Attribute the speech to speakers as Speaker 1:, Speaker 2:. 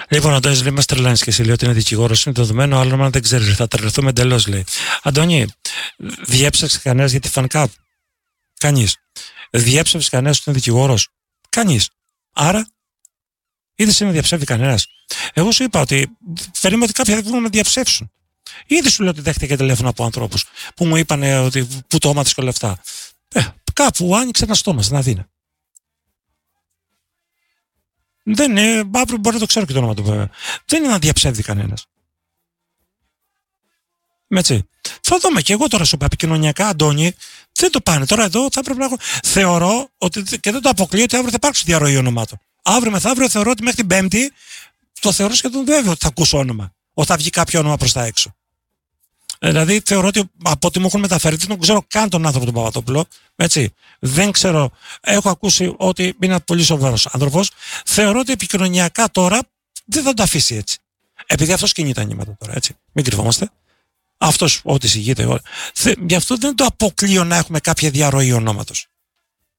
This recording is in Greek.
Speaker 1: Λοιπόν, Αντώνης λέει: Μας τρελάνεις και εσύ, λέει ότι είναι δικηγόρος. Είναι δεδομένο, άλλο όνομα δεν ξέρει. Θα τρελαθούμε εντελώς, λέει. Αντώνη, διέψαξε κανένας για τη fan club? Κανείς. Διέψευσε κανένας ότι είναι δικηγόρος? Κανείς. Άρα, είδες είναι διαψεύδει κανένας? Εγώ σου είπα ότι περίμενα ότι κάποιοι θα βγουν να διαψεύσουν. Ήδη σου λέω ότι δέχτηκα τηλέφωνο από ανθρώπους που μου είπαν ότι που το έμαθες και όλα αυτά. Κάπου άνοιξε ένα στόμα στην Αθήνα. Δεν είναι, αύριο μπορεί να το ξέρω και το όνομα του βέβαια. Δεν είναι να διαψεύδει κανένας. Έτσι. Θα δούμε και εγώ τώρα σου είπα επικοινωνιακά, Αντώνη, δεν το πάνε. Τώρα εδώ θα πρέπει να έχω. Θεωρώ ότι και δεν το αποκλείω ότι αύριο θα υπάρξει διαρροή ονομάτων. Αύριο μεθαύριο θεωρώ ότι μέχρι την Πέμπτη το θεωρώ σχεδόν βέβαιο ότι θα ακούσω όνομα. Ότι θα βγει κάποιο όνομα προς τα έξω. Δηλαδή θεωρώ ότι από ό,τι μου έχουν μεταφέρει, δεν ξέρω καν τον άνθρωπο τον Παπαδόπουλο. Έτσι. Δεν ξέρω. Έχω ακούσει ότι είναι ένα πολύ σοβαρός άνθρωπος. Θεωρώ ότι επικοινωνιακά τώρα δεν θα το αφήσει έτσι. Επειδή αυτός κινεί τα νήματα τώρα. Έτσι. Μην κρυβόμαστε. Αυτός ό,τι συγγείται. Γι' αυτό δεν το αποκλείω να έχουμε κάποια διαρροή ονόματος.